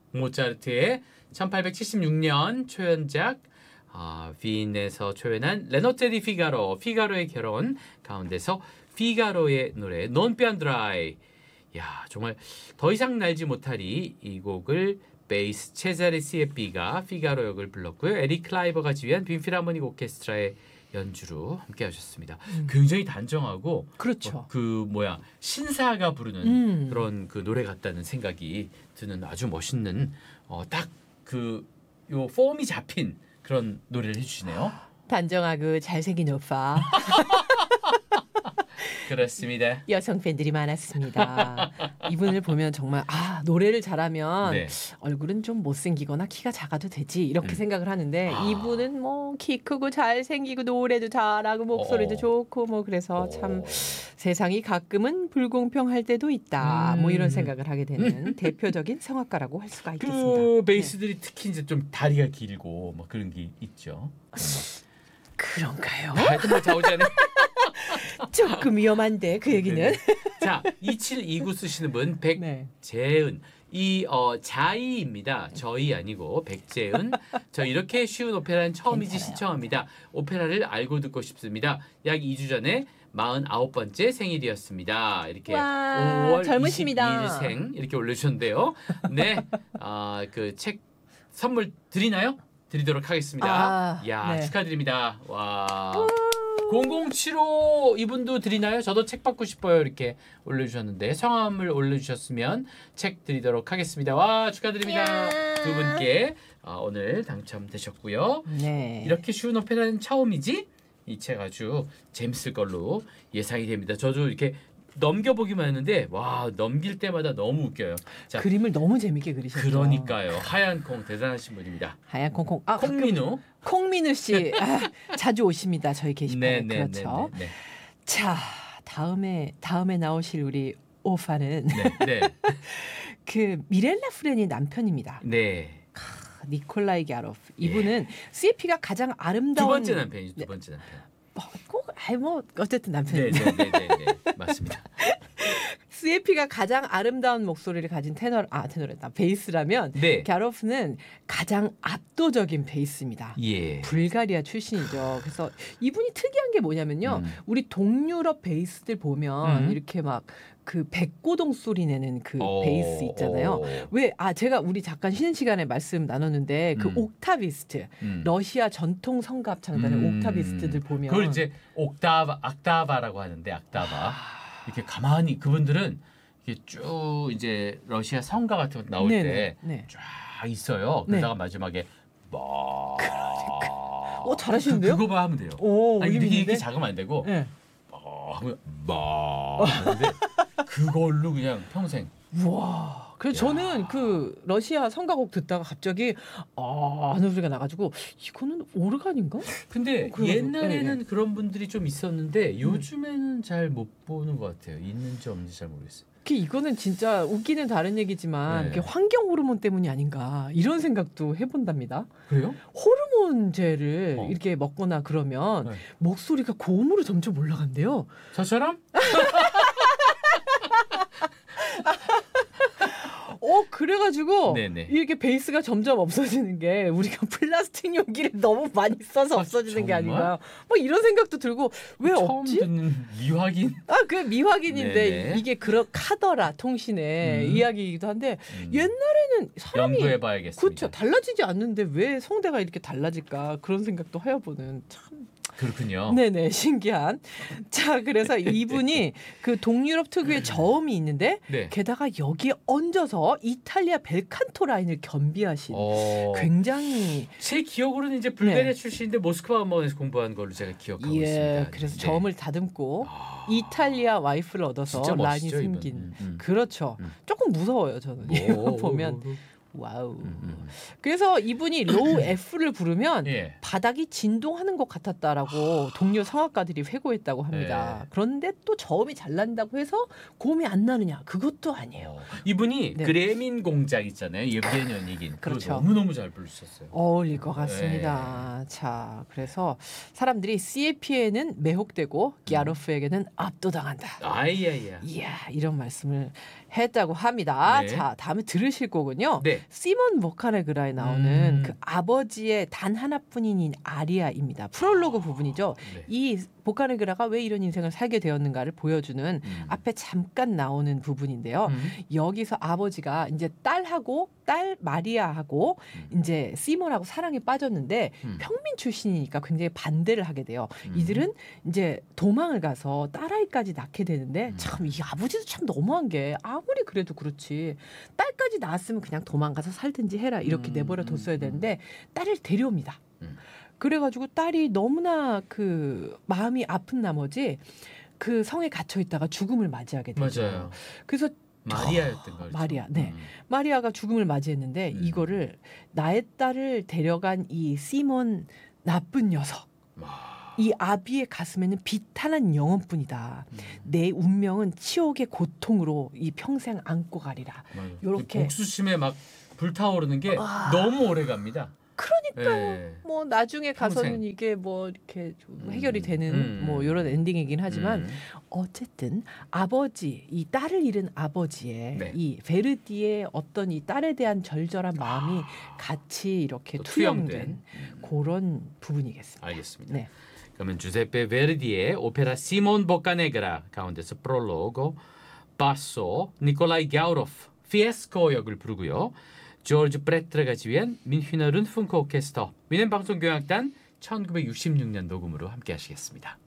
모차르트의 1876년 초연작 빈에서 초연한 레노테 디 피가로, 피가로의 결혼 가운데서 피가로의 노래 Non più andrai. 야, 정말 더 이상 날지 못하리. 이 곡을 베이스 체자레 시에피가 피가로 역을 불렀고요. 에릭 클라이버가 지휘한 빈 필하모닉 오케스트라의 연주로 함께 하셨습니다. 굉장히 단정하고 그렇죠. 신사가 부르는 그런 그 노래 같다는 생각이 드는 아주 멋있는 딱 요 폼이 잡힌 그런 노래를 해주시네요. 단정하고 잘생긴 오빠. 그렇습니다. 여성 팬들이 많았습니다. 이분을 보면 정말 노래를 잘하면 네. 얼굴은 좀 못생기거나 키가 작아도 되지 이렇게 생각을 하는데 이분은 뭐 키 크고 잘생기고 노래도 잘하고 목소리도 좋고 뭐 그래서 참 세상이 가끔은 불공평할 때도 있다 뭐 이런 생각을 하게 되는 대표적인 성악가라고 할 수가 있겠습니다. 그 베이스들이 특히 이제 좀 다리가 길고 뭐 그런 게 있죠. 그런가요? 하여튼 뭐 자오자네. 조금 위험한데 그 얘기는. 네네. 자, 2729 쓰시는 분 백재은. 이 자이입니다. 저희 아니고 백재은. 저 이렇게 쉬운 오페라는 처음이지 괜찮아요. 신청합니다. 오페라를 알고 듣고 싶습니다. 약 2주 전에 49번째 생일이었습니다. 이렇게 와, 5월 젊으십니다. 22일생 이렇게 올려주셨는데요. 네, 그 책 선물 드리나요? 드리도록 하겠습니다. 네. 축하드립니다. 와. 0075 이분도 드리나요? 저도 책 받고 싶어요. 이렇게 올려주셨는데 성함을 올려주셨으면 책 드리도록 하겠습니다. 와, 축하드립니다. 두 분께 오늘 당첨되셨고요. 네. 이렇게 쉬운 오페라는 처음이지? 이 책 아주 재밌을 걸로 예상이 됩니다. 저도 이렇게 넘겨보기만 했는데 와, 넘길 때마다 너무 웃겨요. 자, 그림을 너무 재밌게 그리셨죠. 그러니까요. 하얀 콩 대단하신 분입니다. 하얀 콩콩. 콩민우. 콩민우 씨 자주 오십니다. 저희 게시판에. 그렇죠. 네. 자, 다음에 나오실 우리 오파는 네. 그 미렐라 프렌이 남편입니다. 네. 니콜라이 갸로프. 이분은 CFP가 가장 아름다운 두 번째 남편이죠. 두 번째 남편. 어쨌든 남편이에요. 네. 맞습니다. CFP가 가장 아름다운 목소리를 가진 테너랬다. 베이스라면 갸로프는 가장 압도적인 베이스입니다. 예. 불가리아 출신이죠. 그래서 이분이 특이한 게 뭐냐면요. 우리 동유럽 베이스들 보면 이렇게 막 그 백고동 소리 내는 그 베이스 있잖아요. 제가 우리 잠깐 쉬는 시간에 말씀 나눴는데 그 옥타비스트, 러시아 전통 성가 창단의 옥타비스트들 보면 그걸 이제 악다바라고 하는데 악다바. 이렇게 가만히 그분들은 이렇게 쭉 이제 러시아 성가 같은 거 나올 때 쫙 있어요. 그러다가 마지막에 잘하시는데요? 그거만 하면 돼요. 이게 작으면 안 되고 하면 하는데 그걸로 그냥 평생. 우와. 그래서 저는 그 러시아 성가곡 듣다가 갑자기 하는 소리가 나가지고 이거는 오르간인가? 근데 옛날에는 그런 분들이 좀 있었는데 요즘에는 잘 못 보는 것 같아요. 있는지 없는지 잘 모르겠어요. 이거는 진짜 웃기는 다른 얘기지만 환경 호르몬 때문이 아닌가 이런 생각도 해본답니다. 그래요? 호르몬제를 이렇게 먹거나 그러면 목소리가 고음으로 점점 올라간대요. 저처럼? 그래가지고 이렇게 베이스가 점점 없어지는 게 우리가 플라스틱 용기를 너무 많이 써서 없어지는 게 아닌가. 이런 생각도 들고 왜 없지? 처음 듣는 미확인. 그 미확인인데 이게 카더라 통신의 이야기이기도 한데 옛날에는 사람이 연구해봐야겠습니다. 그렇죠. 달라지지 않는데 왜 성대가 이렇게 달라질까 그런 생각도 해보는 참. 그렇군요. 네네, 신기한. 자, 그래서 이분이 그 동유럽 특유의 저음이 있는데 게다가 여기에 얹어서 이탈리아 벨칸토 라인을 겸비하신 굉장히 제 기억으로는 이제 불가리아 출신인데 모스크바 음악원에서 공부한 걸로 제가 기억하고 있습니다. 그래서 저음을 다듬고 이탈리아 와이프를 얻어서 라인이 생긴. 그렇죠. 조금 무서워요, 저는. 이거 보면. 와우. 그래서 이분이 로우 F를 부르면 바닥이 진동하는 것 같았다라고 동료 성악가들이 회고했다고 합니다. 그런데 또 저음이 잘 난다고 해서 고음이 안 나느냐? 그것도 아니에요. 이분이 그레민 공작 있잖아요. 예브게니 연예인. 그렇죠. 너무너무 잘 부르셨어요. 어울릴 것 같습니다. 자, 그래서 사람들이 CFP에는 매혹되고 갸로프에게는 압도당한다. 이야, 이런 말씀을 했다고 합니다. 자, 다음에 들으실 곡은요. 시몬 보카네그라에 나오는 그 아버지의 단 하나뿐인 아리아입니다. 프롤로그 부분이죠. 네. 이 보카네그라가 왜 이런 인생을 살게 되었는가를 보여주는 앞에 잠깐 나오는 부분인데요. 여기서 아버지가 이제 딸하고 딸 마리아하고 이제 시몬하고 사랑에 빠졌는데 평민 출신이니까 굉장히 반대를 하게 돼요. 이들은 이제 도망을 가서 딸아이까지 낳게 되는데 참 이 아버지도 참 너무한 게 아무리 그래도 그렇지 딸까지 낳았으면 그냥 도망가서 살든지 해라 이렇게 내버려 뒀어야 되는데 딸을 데려옵니다. 그래가지고 딸이 너무나 그 마음이 아픈 나머지 그 성에 갇혀 있다가 죽음을 맞이하게 되죠. 맞아요. 그래서 마리아였던 거죠. 마리아, 네. 마리아가 죽음을 맞이했는데 이거를 나의 딸을 데려간 이 시몬 나쁜 녀석. 이 아비의 가슴에는 비탄한 영혼뿐이다. 내 운명은 치욕의 고통으로 이 평생 안고 가리라. 이렇게 복수심에 막 불타오르는 게 너무 오래 갑니다. 그러니까요. 네. 뭐 나중에 가서는 평생. 이게 뭐 이렇게 좀 해결이 되는 뭐 이런 엔딩이긴 하지만 어쨌든 아버지 이 딸을 잃은 아버지의 네. 이 베르디의 어떤 이 딸에 대한 절절한 마음이 같이 이렇게 또 투영된 그런 부분이겠습니다. 알겠습니다. 네. 그러면 주세페 베르디의 오페라 시몬 보카네그라 가운데서 프롤로그 바소 니콜라이 갸우로프 피에스코 역을 부르고요. 조르주 프레트레가 지휘한 민휘너 룬풍크 오케스터 위넨 방송교향악단 1966년 녹음으로 함께 하시겠습니다.